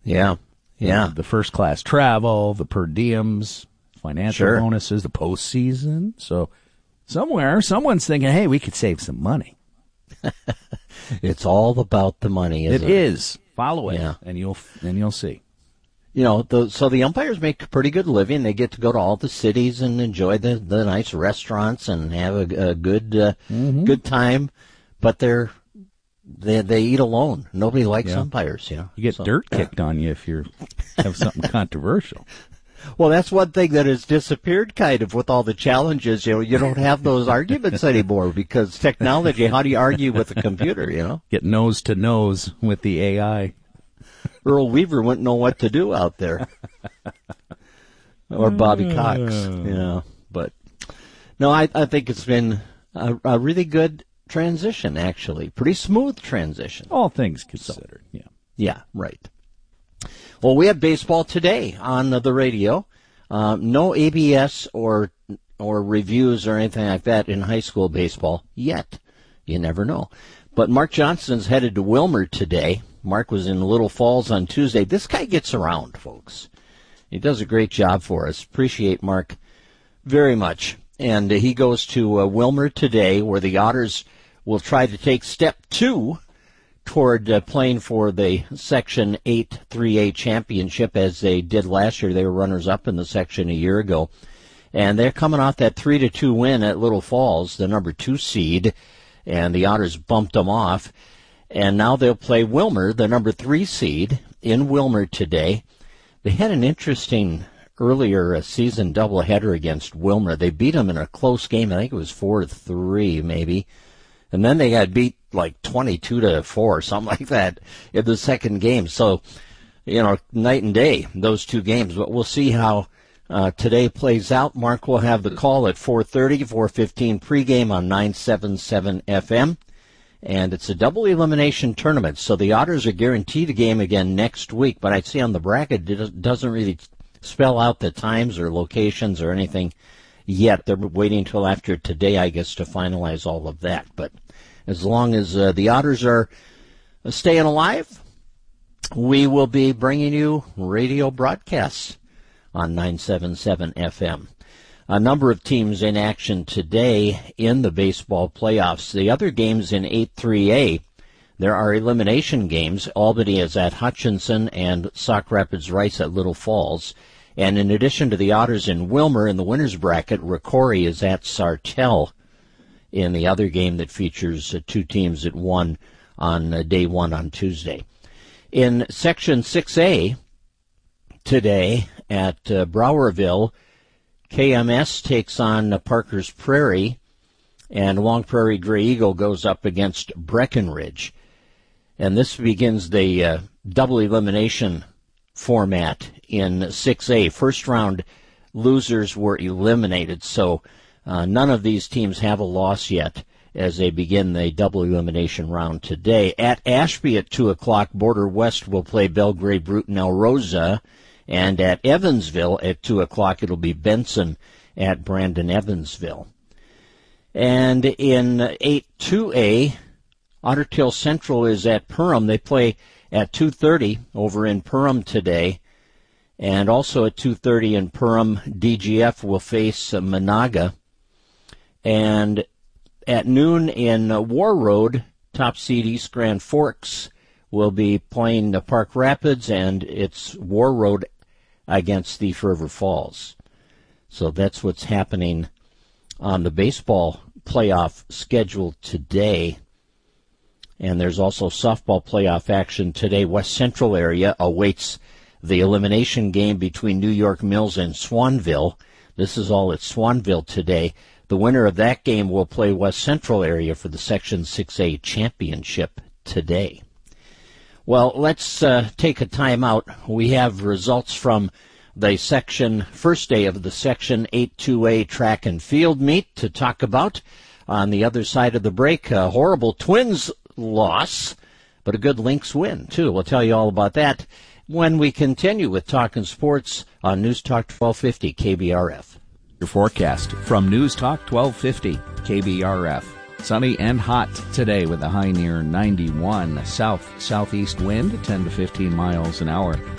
Yeah. Yeah. The first-class travel, the per diems, financial bonuses, the postseason. So somewhere, someone's thinking, hey, we could save some money. It's all about the money, isn't it? It is. Follow it, Yeah. and you'll see. You know, so the umpires make a pretty good living. They get to go to all the cities and enjoy the nice restaurants and have a good good time. But they eat alone. Nobody likes umpires, you know. You get dirt kicked on you if you have something controversial. Well, that's one thing that has disappeared kind of with all the challenges. You know, you don't have those arguments anymore because technology. How do you argue with a computer, you know? Get nose to nose with the AI. Earl Weaver wouldn't know what to do out there. Or Bobby Cox, you know. But, no, I think it's been a really good transition, actually. Pretty smooth transition. All things considered, yeah. Yeah, right. Well, we have baseball today on the radio. No ABS or reviews or anything like that in high school baseball yet. You never know. But Mark Johnson's headed to Wilmer today. Mark was in Little Falls on Tuesday. This guy gets around, folks. He does a great job for us. Appreciate Mark very much. And he goes to Wilmer today, where the Otters will try to take step 2 toward playing for the Section 8 3A championship, as they did last year. They were runners-up in the section a year ago. And they're coming off that 3-2 win at Little Falls, the number 2 seed, and the Otters bumped them off. And now they'll play Wilmer, the number 3 seed, in Wilmer today. They had an interesting earlier season doubleheader against Wilmer. They beat them in a close game. I think it was 4-3 maybe. And then they got beat like 22-4 or something like that in the second game. So, you know, night and day, those two games. But we'll see how today plays out. Mark will have the call at 4:30, 4:15 pregame on 977 FM. And it's a double elimination tournament, so the Otters are guaranteed a game again next week. But I see on the bracket it doesn't really spell out the times or locations or anything yet. They're waiting until after today, I guess, to finalize all of that. But as long as the Otters are staying alive, we will be bringing you radio broadcasts on 977 FM. A number of teams in action today in the baseball playoffs. The other games in 8-3A, there are elimination games. Albany is at Hutchinson and Sauk Rapids Rice at Little Falls. And in addition to the Otters in Wilmer in the winner's bracket, Rocori is at Sartell in the other game that features two teams that won on day one on Tuesday. In Section 6A today at Browerville, KMS takes on Parker's Prairie, and Long Prairie Gray Eagle goes up against Breckenridge. And this begins the double elimination format in 6A. First round losers were eliminated, so none of these teams have a loss yet as they begin the double elimination round today. At Ashby at 2 o'clock, Border West will play Belgrade Bruton El Rosa. And at Evansville at 2 o'clock, it'll be Benson at Brandon Evansville. And in 8-2A, Otter Tail Central is at Perham. They play at 2:30 over in Perham today. And also at 2:30 in Perham, DGF will face Monaga. And at noon in War Road, top seed East Grand Forks will be playing Park Rapids, and it's War Road against Thief River Falls. So that's what's happening on the baseball playoff schedule today. And there's also softball playoff action today. West Central area awaits the elimination game between New York Mills and Swanville. This is all at Swanville today. The winner of that game will play West Central area for the Section 6A championship today. Well, let's take a time out. We have results from the first day of the Section 8-2A track and field meet to talk about. On the other side of the break, a horrible Twins loss, but a good Lynx win, too. We'll tell you all about that when we continue with Talkin' Sports on News Talk 1250 KBRF. Your forecast from News Talk 1250 KBRF. Sunny and hot today with a high near 91. Southeast wind 10 to 15 miles an hour.